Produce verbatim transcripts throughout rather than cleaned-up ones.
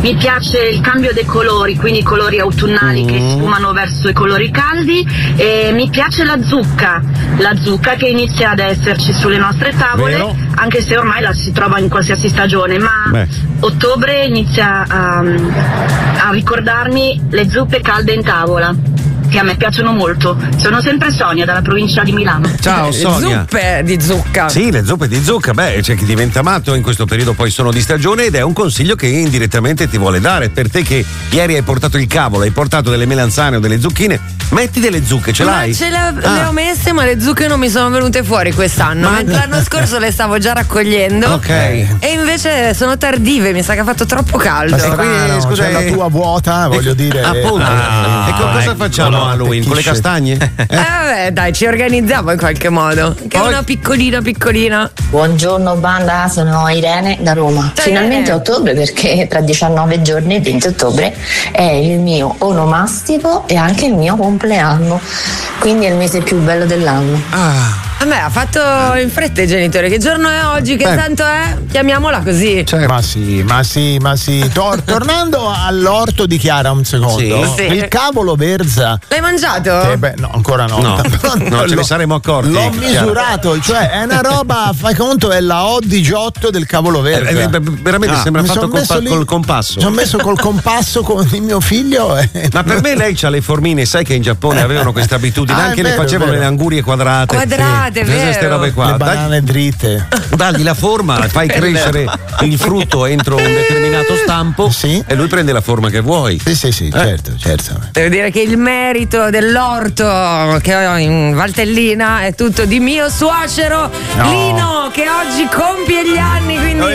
mi piace il cambio dei colori, quindi i colori autunnali mm. che sfumano verso i colori caldi, e mi piace la zucca, la zucca che inizia ad esserci sulle nostre tavole, Vero? anche se ormai la si trova in qualsiasi stagione, ma Beh. ottobre inizia a, a ricordarmi le zuppe calde in tavola, che a me piacciono molto. Sono sempre Sonia, dalla provincia di Milano. Ciao Sonia. Zuppe di zucca. Sì, le zuppe di zucca. Beh, c'è chi diventa matto in questo periodo, poi sono di stagione, ed è un consiglio che indirettamente ti vuole dare. Per te che ieri hai portato il cavolo, hai portato delle melanzane o delle zucchine, metti delle zucche, ce l'hai? Ma ce le, ah. le ho messe, ma le zucche non mi sono venute fuori quest'anno. Ma... l'anno scorso le stavo già raccogliendo. Ok. E invece sono tardive, mi sa che ha fatto troppo caldo. Ma qui, scusa, cioè, la tua vuota, voglio dire. Appunto. Ah, e con cosa ecco, facciamo a Halloween? Con le castagne? Eh vabbè, dai, ci organizziamo in qualche modo. Che Poi... è una piccolina piccolina. Buongiorno banda, sono Irene da Roma. Ciao, Finalmente Irene. ottobre, perché tra diciannove giorni, il venti ottobre, è il mio onomastico e anche il mio compleanno. Quindi è il mese più bello dell'anno. Ah. A me ha fatto in fretta i genitori. Che giorno è oggi? Che Beh. santo è? Chiamiamola così. Cioè, ma sì, ma sì, ma sì. Tor- tornando all'orto di Chiara un secondo. Sì, sì. Il cavolo verza. L'hai mangiato? Eh beh, no, ancora no. No, non ce ne L'ho- saremo accorti. L'ho Chiara. misurato, cioè è una roba, fai conto, è la O diciotto del cavolo verza. Eh, eh, veramente Ah, sembra mi fatto son col, messo pa- lì- col compasso. Mi sono messo col compasso con il mio figlio. E... Ma per me lei c'ha le formine, sai che in Giappone avevano questa abitudine, Ah, è anche vero, le facevano è vero. le angurie quadrate. Quadrate, Sì. vero. Queste robe qua. Le banane dritte. Dagli la forma, fai crescere il frutto entro un determinato stampo Sì. e lui prende la forma che vuoi. Sì, sì, sì, certo, certo. Devo dire che il merito dell'orto che ho in Valtellina è tutto di mio suocero No. Lino, che oggi compie gli anni, quindi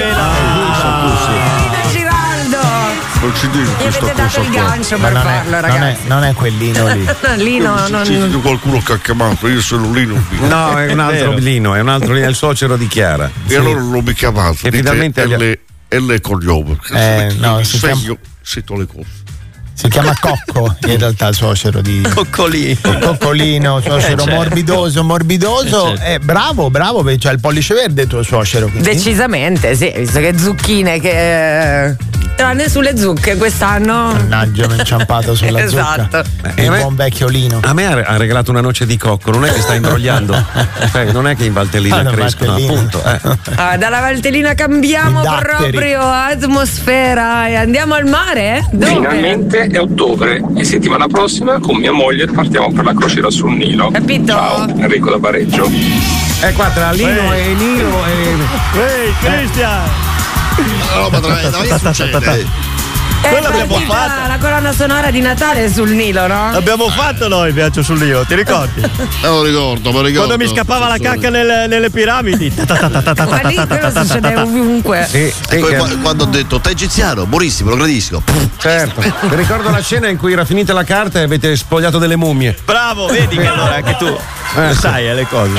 Lino Giraldo. Non ci dico Mi questa avete dato cosa il qua. gancio Ma per non è, farlo, non, è, ragazzi. non è quellino lì. Lino, C'è non... c'è qualcuno che ha chiamato, io sono Lino. No, è un altro Lino, è un altro Lino, è il suocero di Chiara. E allora non mi chiamate. Che finalmente dite agli- L, L cognome. Eh, no, si Sveglio, sento le cose. Si chiama Cocco, in realtà il suocero di Coccolino. Coccolino, suocero Eh, certo. morbidoso, morbidoso. Eh, certo. Eh, bravo, bravo, perché c'ha il pollice verde tuo suocero. quindi. Decisamente, sì, visto che zucchine che... tranne sulle zucche quest'anno. Mannaggia, mi ho inciampato sulla Esatto. zucca. Eh, Il a me- buon vecchio Lino. A me ha ha regalato una noce di cocco, non è che sta imbrogliando. Eh, non è che in Valtellina Ah, no, crescono, Valtellina. appunto. Eh. Ah, dalla Valtellina cambiamo I datteri. proprio atmosfera e andiamo al mare? Dove? Finalmente è ottobre e settimana prossima con mia moglie partiamo per la crociera sul Nilo. Capito? Ciao, Enrico da Bareggio. Eh, qua tra Lino e Nilo e. Ehi, Cristian! No, ma che succede? È Quello abbiamo partita fatto. la colonna sonora di Natale sul Nilo, no? L'abbiamo fatto noi il viaggio sul Nilo, ti ricordi? Eh, lo ricordo, me lo ricordo. Quando mi scappava la cacca nelle, nelle piramidi. Ma lì quello succede ovunque. Sì, E sì, poi che- qua- quando ho detto te egiziano, buonissimo, lo gradisco. certo. Mi ricordo la scena in cui era finita la carta e avete spogliato delle mummie. Bravo, vedi che allora anche tu lo sai eh, le cose.